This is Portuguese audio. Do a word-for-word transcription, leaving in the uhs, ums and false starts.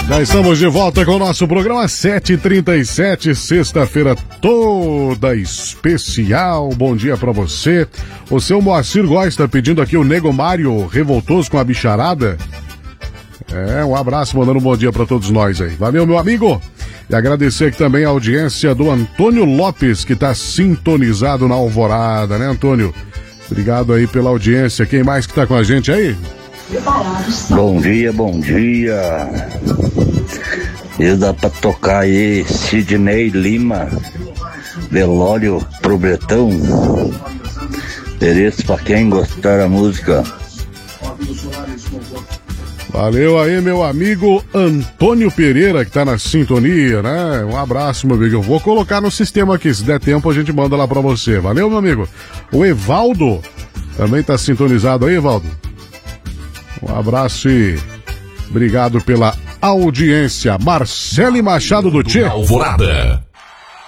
Já estamos de volta com o nosso programa sete e trinta e sete, sexta-feira toda especial. Bom dia pra você. O seu Moacir Góes está pedindo aqui o Nego Mário revoltoso com a bicharada. É, um abraço, mandando um bom dia pra todos nós aí. Valeu, meu amigo. E agradecer aqui também a audiência do Antônio Lopes, que tá sintonizado na Alvorada, né, Antônio? Obrigado aí pela audiência. Quem mais que tá com a gente aí? Bom dia, bom dia. E dá pra tocar aí Sidney Lima, Velório pro Bretão. Interesse pra quem gostar da música. Valeu aí, meu amigo Antônio Pereira, que tá na sintonia, né? Um abraço, meu amigo. Eu vou colocar no sistema aqui, se der tempo a gente manda lá pra você. Valeu, meu amigo. O Evaldo também tá sintonizado aí, Evaldo. Um abraço e obrigado pela audiência. Marcele Machado do Tchê. Alvorada.